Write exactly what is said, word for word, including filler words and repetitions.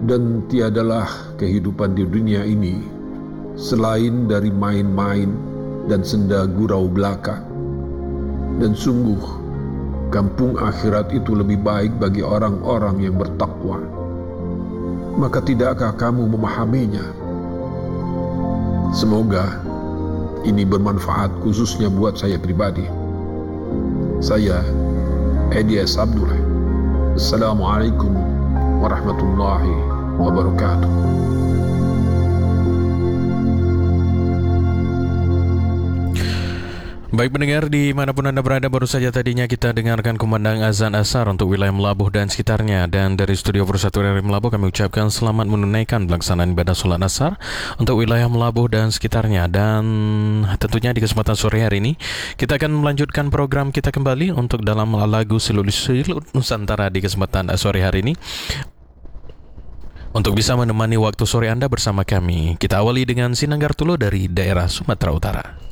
Dan tiadalah kehidupan di dunia ini selain dari main-main dan senda gurau belaka. Dan sungguh, kampung akhirat itu lebih baik bagi orang-orang yang bertakwa. Maka tidakkah kamu memahaminya? Semoga ini bermanfaat khususnya buat saya pribadi. Saya Edi S. Abdul. Assalamualaikum warahmatullahi wabarakatuh. Baik pendengar, dimanapun Anda berada, baru saja tadinya kita dengarkan kumandang azan asar untuk wilayah Melabuh dan sekitarnya. Dan dari studio Persatu R R I Melabuh kami ucapkan selamat menunaikan pelaksanaan ibadah sholat asar untuk wilayah Melabuh dan sekitarnya. Dan tentunya di kesempatan sore hari ini kita akan melanjutkan program kita kembali untuk dalam lagu Silut Nusantara di kesempatan sore hari ini. Untuk bisa menemani waktu sore Anda bersama kami, kita awali dengan Sinanggar Tulo dari daerah Sumatera Utara.